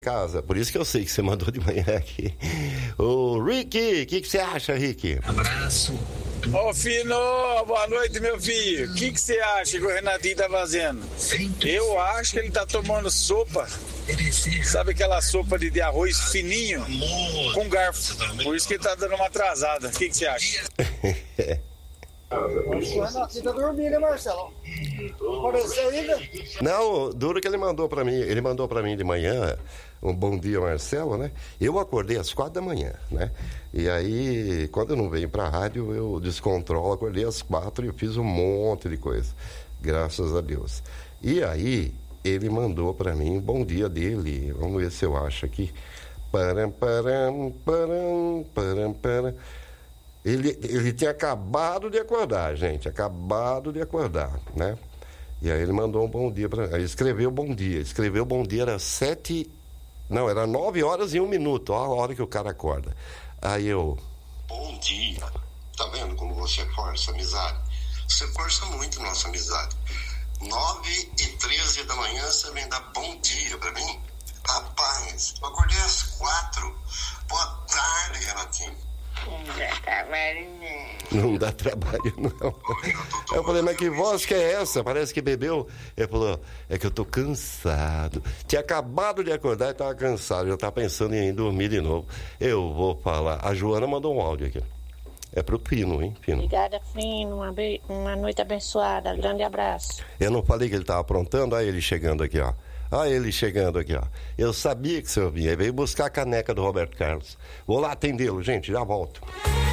casa, por isso que eu sei que você mandou de manhã aqui. Ô, Rick, o que você acha, Rick? Abraço. Ô, Fino, boa noite, meu filho. O que você acha que o Renatinho tá fazendo? Eu acho que ele tá tomando sopa. Sabe aquela sopa de arroz fininho com garfo? Por isso que ele tá dando uma atrasada. O que você acha? O Renatinho tá dormindo, né, Marcelo? Não apareceu ainda? Não, duro que ele mandou pra mim. Ele mandou pra mim de manhã um bom dia, Marcelo, né? Eu acordei às 4 da manhã, né? E aí, quando eu não venho pra rádio, eu descontrolo. Acordei às 4 e eu fiz um monte de coisa. Graças a Deus. E aí, ele mandou pra mim um bom dia dele. Vamos ver se eu acho aqui. Ele tinha acabado de acordar, gente. Acabado de acordar, né? E aí ele mandou um bom dia pra... Ele escreveu bom dia. Escreveu bom dia, era 7... Não, era 9 horas e 1 minuto. Olha a hora que o cara acorda. Aí eu... Bom dia. Tá vendo como você força a amizade? Você força muito nossa amizade. 9h13 da manhã você vem dar bom dia pra mim? Rapaz, eu acordei às 4. Boa tarde, Renatinho. Não dá trabalho, não. Eu falei, mas que voz que é essa? Parece que bebeu. Ele falou, é que eu tô cansado. Tinha acabado de acordar e tava cansado. Já tava pensando em dormir de novo. Eu vou falar. A Joana mandou um áudio aqui. É pro Pino, hein, Pino? Obrigada, Fino. Uma noite abençoada. Grande abraço. Eu não falei que ele tava aprontando? Olha ele chegando aqui, ó. Olha ele chegando aqui, ó. Eu sabia que o senhor vinha. Ele veio buscar a caneca do Roberto Carlos. Vou lá atendê-lo, gente. Já volto.